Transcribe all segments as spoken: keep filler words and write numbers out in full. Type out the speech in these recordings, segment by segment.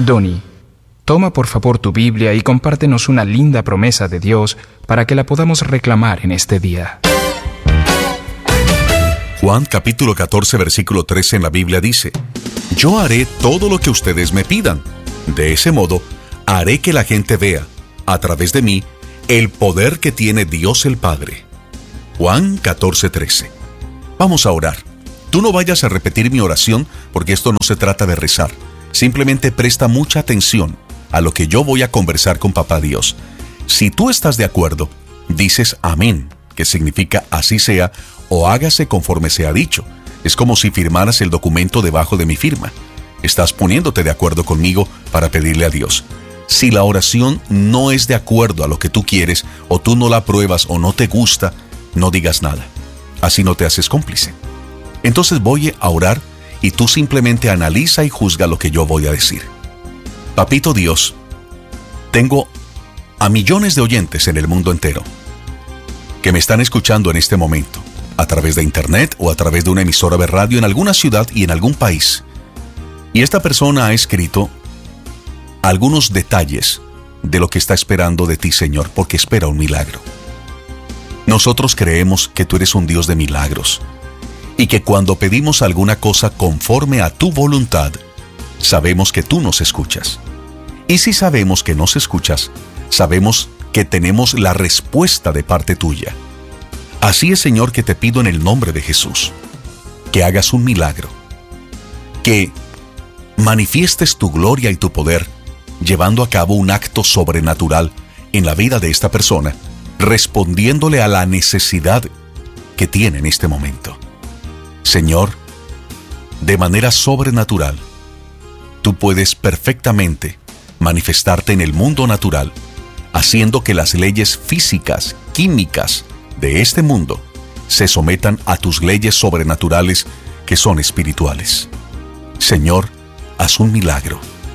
Donnie, toma por favor tu Biblia y compártenos una linda promesa de Dios para que la podamos reclamar en este día. Juan capítulo catorce versículo trece en la Biblia dice: Yo haré todo lo que ustedes me pidan. De ese modo, haré que la gente vea, a través de mí, el poder que tiene Dios el Padre. Juan catorce trece. Vamos a orar. Tú no vayas a repetir mi oración porque esto no se trata de rezar. Simplemente presta mucha atención a lo que yo voy a conversar con Papá Dios. Si tú estás de acuerdo, dices amén, que significa así sea o hágase conforme se ha dicho. Es como si firmaras el documento debajo de mi firma. Estás poniéndote de acuerdo conmigo para pedirle a Dios. Si la oración no es de acuerdo a lo que tú quieres, o tú no la apruebas o no te gusta, no digas nada. Así no te haces cómplice. Entonces voy a orar y tú simplemente analiza y juzga lo que yo voy a decir. Papito Dios, tengo a millones de oyentes en el mundo entero que me están escuchando en este momento, a través de internet o a través de una emisora de radio en alguna ciudad y en algún país. Y esta persona ha escrito algunos detalles de lo que está esperando de ti, Señor, porque espera un milagro. Nosotros creemos que tú eres un Dios de milagros y que cuando pedimos alguna cosa conforme a tu voluntad, sabemos que tú nos escuchas. Y si sabemos que nos escuchas, sabemos que tenemos la respuesta de parte tuya. Así es, Señor, que te pido en el nombre de Jesús, que hagas un milagro, que manifiestes tu gloria y tu poder, llevando a cabo un acto sobrenatural en la vida de esta persona, respondiéndole a la necesidad que tiene en este momento. Señor, de manera sobrenatural, tú puedes perfectamente manifestarte en el mundo natural, haciendo que las leyes físicas, químicas de este mundo se sometan a tus leyes sobrenaturales que son espirituales. Señor, haz un milagro.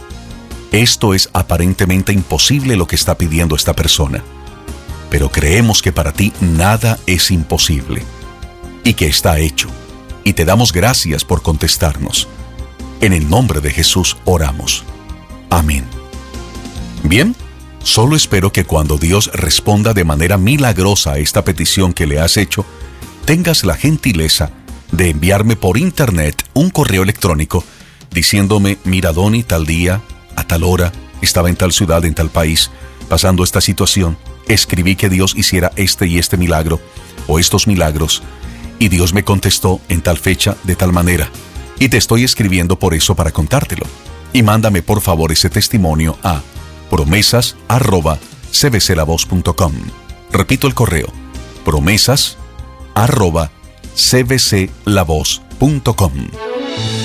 Esto es aparentemente imposible lo que está pidiendo esta persona, pero creemos que para ti nada es imposible y que está hecho, y te damos gracias por contestarnos. En el nombre de Jesús oramos. Amén. Bien, solo espero que cuando Dios responda de manera milagrosa a esta petición que le has hecho, tengas la gentileza de enviarme por internet un correo electrónico diciéndome: mira, Donnie, tal día, a tal hora, estaba en tal ciudad, en tal país, pasando esta situación, escribí que Dios hiciera este y este milagro, o estos milagros, y Dios me contestó en tal fecha, de tal manera, y te estoy escribiendo por eso para contártelo. Y mándame por favor ese testimonio a promesas arroba c b c la voz punto com. Repito el correo: promesas arroba c b c la voz punto com.